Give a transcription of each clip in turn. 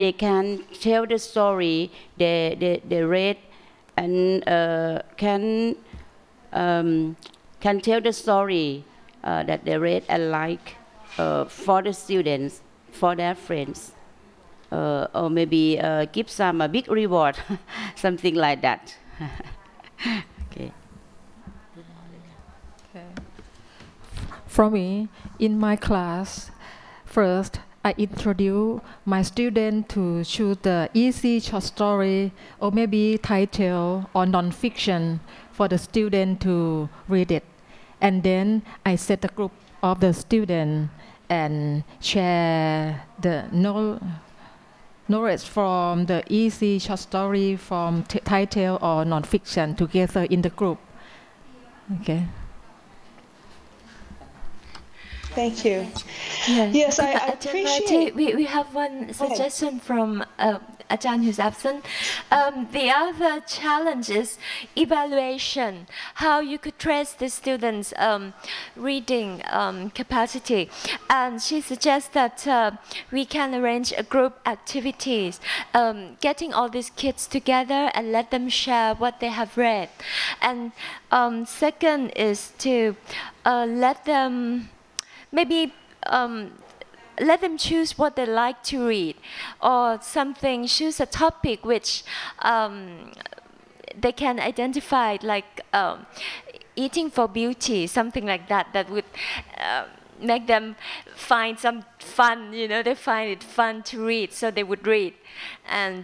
they can tell the story they read and can tell the story that they read and like for the students, for their friends, or maybe give some a big reward, something like that. Okay. Okay. For me, in my class, first I introduce my student to choose the easy short story or maybe title or non-fiction for the student to read it. And then I set a group of the student and share the knowledge from the easy short story from title or non-fiction together in the group. Okay. Thank you. Yeah. Yes, I Ajahn appreciate. Marty, we have one suggestion from Ajahn who's absent. The other challenge is evaluation, how you could trace the students' reading capacity. And she suggests that we can arrange a group activities, getting all these kids together and let them share what they have read. And second is to let them maybe let them choose what they like to read, or something, choose a topic which they can identify, like eating for beauty, something like that, that would make them find some fun, you know, they find it fun to read, so they would read. And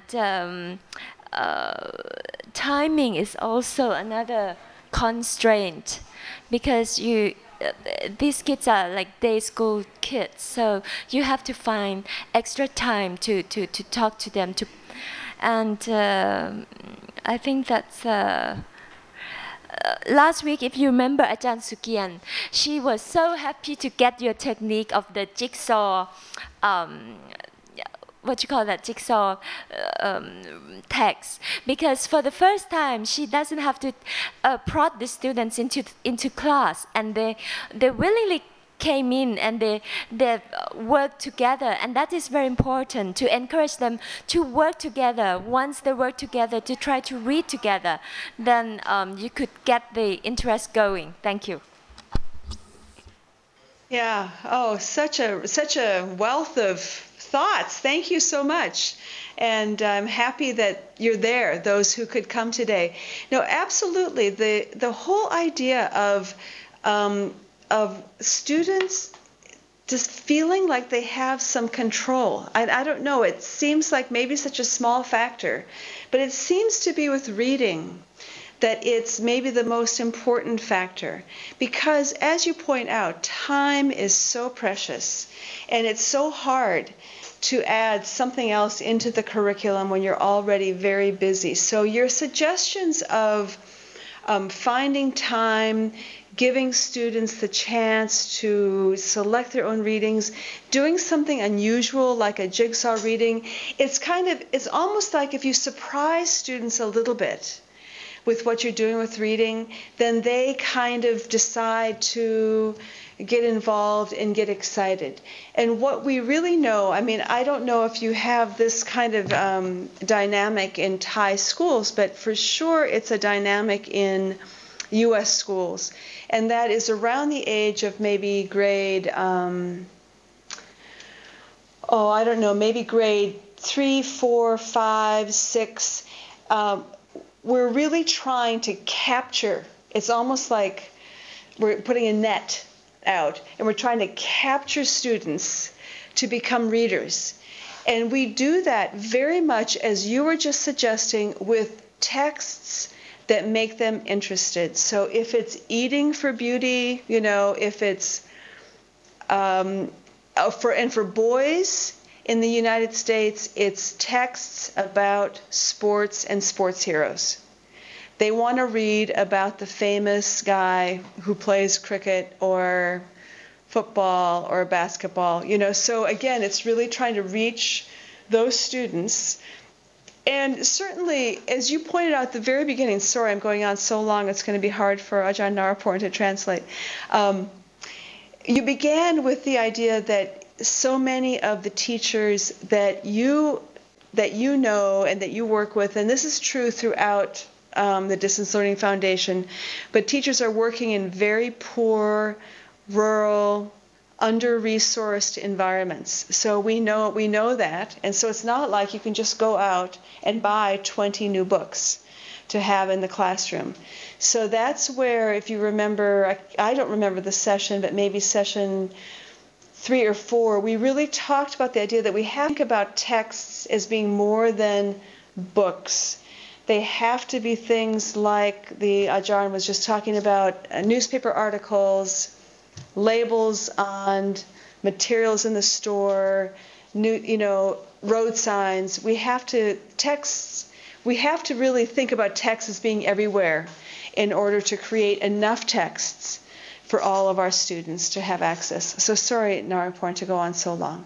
timing is also another constraint, because these kids are like day school kids, so you have to find extra time to talk to them. And I think that's last week, if you remember Ajahn Sukian, she was so happy to get your technique of the jigsaw, what you call that, jigsaw text, because for the first time she doesn't have to prod the students into class, and they willingly came in and they work together, and that is very important, to encourage them to work together. Once they work together to try to read together, then you could get the interest going. Thank you. Yeah. Oh, such a wealth of thoughts. Thank you so much. And I'm happy that you're there, those who could come today. No, absolutely. The whole idea of students just feeling like they have some control. I don't know. It seems like maybe such a small factor, but it seems to be with reading that it's maybe the most important factor, because as you point out, time is so precious, and it's so hard to add something else into the curriculum when you're already very busy. So your suggestions of finding time, giving students the chance to select their own readings, doing something unusual like a jigsaw reading, it's almost like if you surprise students a little bit with what you're doing with reading, then they kind of decide to get involved and get excited. And what we really know, I mean, I don't know if you have this kind of dynamic in Thai schools, but for sure it's a dynamic in U.S. schools. And that is around the age of maybe grade, I don't know, maybe grade 3, 4, 5, 6, we're really trying to capture. It's almost like we're putting a net out, and we're trying to capture students to become readers. And we do that very much, as you were just suggesting, with texts that make them interested. So if it's eating for beauty, you know, if it's for boys in the United States, it's texts about sports and sports heroes. They want to read about the famous guy who plays cricket or football or basketball, you know. So again, it's really trying to reach those students. And certainly, as you pointed out at the very beginning, sorry I'm going on so long, it's going to be hard for Ajahn Naraporn to translate. You began with the idea that so many of the teachers that you that you know and that you work with, and this is true throughout the Distance Learning Foundation, but teachers are working in very poor, rural, under-resourced environments. So we know that, and so it's not like you can just go out and buy 20 new books to have in the classroom. So that's where, if you remember, I don't remember the session, but maybe session 3 or 4, we really talked about the idea that we have to think about texts as being more than books. They have to be things like the Ajahn was just talking about, newspaper articles, labels on materials in the store, road signs. We have to really think about text as being everywhere in order to create enough texts for all of our students to have access. So sorry, Naraporn, to go on so long.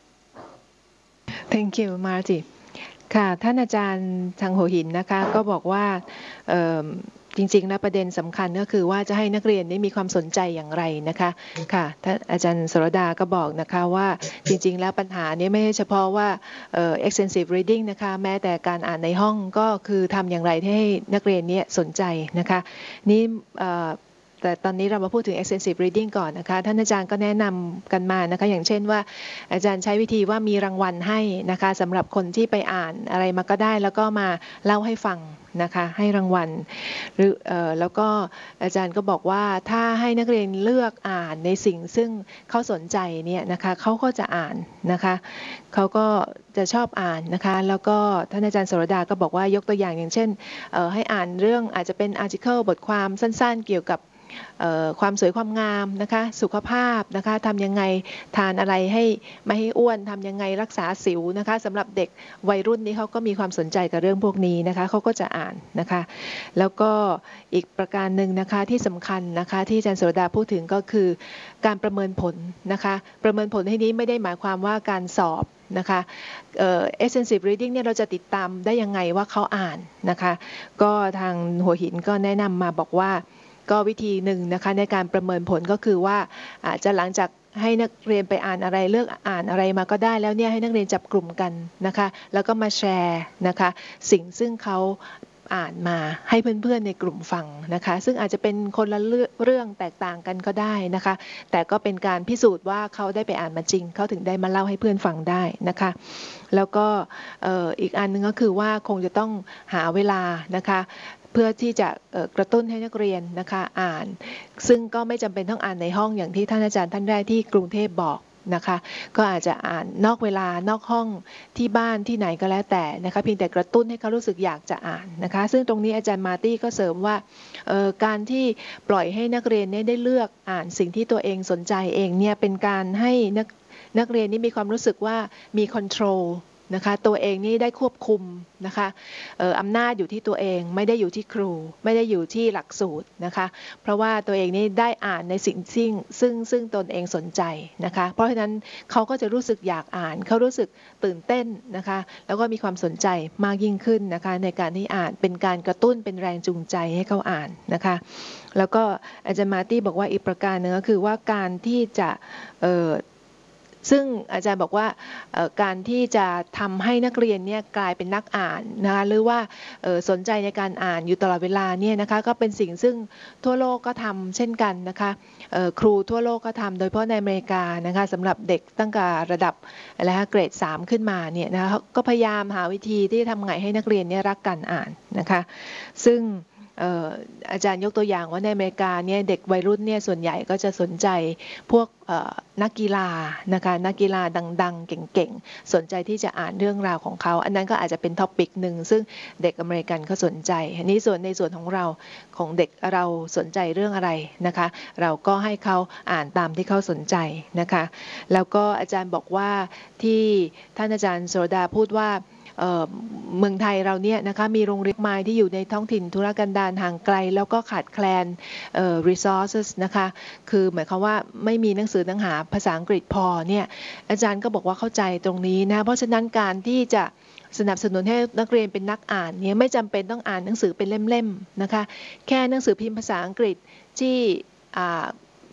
Thank you, Marty. ค่ะท่านอาจารย์ทางหัวหินนะคะก็บอกว่าจริงๆแล้วประเด็นสำคัญก็คือว่าจะให้นักเรียนได้มีความสนใจอย่างไรนะคะค่ะท่านอาจารย์สรดาก็บอกนะคะว่าจริงๆแล้วปัญหานี้ไม่ใช่เฉพาะว่าextensive reading นะคะแม้แต่การอ่านในห้องก็คือทำอย่างไรที่ให้นักเรียนนี้สนใจนะคะนี่แต่ตอนนี้เรามาพูดถึง extensive reading ก่อนนะคะท่านอาจารย์ก็แนะนำกันมานะคะอย่างเช่นว่าอาจารย์ใช้วิธีว่ามีรางวัลให้นะคะสำหรับคนที่ไปอ่านอะไรมาก็ได้แล้วก็มาเล่าให้ฟังนะคะให้รางวัลหรือแล้วก็อาจารย์ก็บอกว่าถ้าให้นักเรียนเลือกอ่านในสิ่งซึ่งเขาสนใจเนี่ยนะคะเขาก็จะอ่านนะคะเขาก็จะชอบอ่านนะคะแล้วก็ท่านอาจารย์สรดาก็บอกว่ายกตัวอย่างอย่างเช่นให้อ่านเรื่องอาจจะเป็น article บทความสั้นๆเกี่ยวกับความสวยความงามนะคะสุขภาพนะคะทำยังไงทานอะไรให้ไม่ให้อ้วนทำยังไงรักษาสิวนะคะสำหรับเด็กวัยรุ่นนี้เขาก็มีความสนใจกับเรื่องพวกนี้นะคะเขาก็จะอ่านนะคะแล้วก็อีกประการหนึ่งนะคะที่สำคัญนะคะที่อาจารย์โสดาพูดถึงก็คือการประเมินผลนะคะประเมินผลที่นี้ไม่ได้หมายความว่าการสอบนะคะextensive reading เนี่ยเราจะติดตามได้ยังไงว่าเขาอ่านนะคะก็ทางหัวหินก็แนะนำมาบอกว่าก็วิธีหนึ่งนะคะในการประเมินผลก็คือว่าอาจจะหลังจากให้นักเรียนไปอ่านอะไรเลือกอ่านอะไรมาก็ได้แล้วเนี่ยให้นักเรียนจับกลุ่มกันนะคะแล้วก็มาแชร์นะคะสิ่งซึ่งเขาอ่านมาให้เพื่อนๆในกลุ่มฟังนะคะซึ่งอาจจะเป็นคนละเรื่องแตกต่างกันก็ได้นะคะแต่ก็เป็นการพิสูจน์ว่าเขาได้ไปอ่านมาจริงเขาถึงได้มาเล่าให้เพื่อนฟังได้นะคะแล้วก็อีกอันนึงก็คือว่าคงจะต้องหาเวลานะคะเพื่อที่จะกระตุ้นให้นักเรียนนะคะอ่านซึ่งก็ไม่จำเป็นต้องอ่านในห้องอย่างที่ท่านอาจารย์ท่านแรกที่กรุงเทพบอกนะคะก็อาจจะอ่านนอกเวลานอกห้องที่บ้านที่ไหนก็แล้วแต่นะคะเพียงแต่กระตุ้นให้เขารู้สึกอยากจะอ่านนะคะซึ่งตรงนี้อาจารย์มาร์ตี้ก็เสริมว่าการที่ปล่อยให้นักเรียนได้เลือกอ่านสิ่งที่ตัวเองสนใจเองเนี่ยเป็นการให้นักเรียนนี่มีความรู้สึกว่ามีคอนโทรลนะคะตัวเองนี่ได้ควบคุมนะคะอำนาจอยู่ที่ตัวเองไม่ได้อยู่ที่ครูไม่ได้อยู่ที่หลักสูตรนะคะเพราะว่าตัวเองนี่ได้อ่านในสิ่งซึ่งตนเองสนใจนะคะเพราะฉะนั้นเขาก็จะรู้สึกอยากอ่านเขารู้สึกตื่นเต้นนะคะแล้วก็มีความสนใจมากยิ่งขึ้นนะคะในการที่อ่านเป็นการกระตุ้นเป็นแรงจูงใจให้เขาอ่านนะคะแล้วก็อาจารย์มาร์ตี้บอกว่าอีกประการหนึ่งก็คือว่าการที่จะซึ่งอาจารย์บอกว่าการที่จะทำให้นักเรียนเนี่ยกลายเป็นนักอ่านนะคะหรือว่าสนใจในการอ่านอยู่ตลอดเวลาเนี่ยนะคะก็เป็นสิ่งซึ่งทั่วโลกก็ทำเช่นกันนะคะครูทั่วโลกก็ทำโดยเฉพาะในอเมริกานะคะสำหรับเด็กตั้งแต่ระดับอะไรคะเกรด 3ขึ้นมาเนี่ยนะคะก็พยายามหาวิธีที่ทำไงให้นักเรียนเนี่ยรักการอ่านนะคะซึ่งอาจารย์ยกตัวอย่างว่าในอเมริกาเนี่ยเด็กวัยรุ่นเนี่ยส่วนใหญ่ก็จะสนใจพวกนักกีฬานะคะนักกีฬาดังๆเก่งๆสนใจที่จะอ่านเรื่องราวของเขาอันนั้นก็อาจจะเป็นท็อปิกหนึ่งซึ่งเด็กอเมริกันเขาสนใจอันนี้ในส่วนของเราของเด็กเราสนใจเรื่องอะไรนะคะเราก็ให้เขาอ่านตามที่เขาสนใจนะคะแล้วก็อาจารย์บอกว่าที่ท่านอาจารย์โสดาพูดว่าเมืองไทยเราเนี่ยนะคะมีโรงเรียนมายที่อยู่ในท้องถิ่นทุรกันดารห่างไกลแล้วก็ขาดแคลนresources นะคะคือหมายความว่าไม่มีหนังสือหนังหาภาษาอังกฤษพอเนี่ยอาจารย์ก็บอกว่าเข้าใจตรงนี้นะเพราะฉะนั้นการที่จะสนับสนุนให้นักเรียนเป็นนักอ่านเนี่ยไม่จำเป็นต้องอ่านหนังสือเป็นเล่มๆนะคะแค่หนังสือพิมพ์ภาษาอังกฤษที่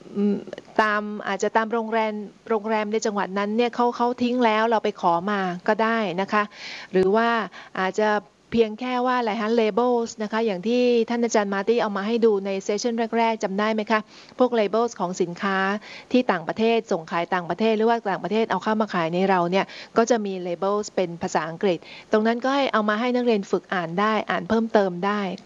อาจจะตามโรงแรมในจังหวัดนั้นเนี่ยเขาทิ้งแล้วเราไปขอมาก็ได้นะคะหรือว่าอาจจะเพียงแค่ว่าอะไรฮะ labels นะคะอย่างที่ท่านอาจารย์มาร์ตี้เอามาให้ดูในเซสชันแรกๆจำได้ไหมคะพวก labels ของสินค้าที่ต่างประเทศส่งขายต่างประเทศหรือว่าต่างประเทศเอาเข้ามาขายในเราเนี่ยก็จะมี labels เป็นภาษาอังกฤษตรงนั้นก็ให้เอามาให้นักเรียนฝึกอ่านได้อ่านเพิ่มเติมได้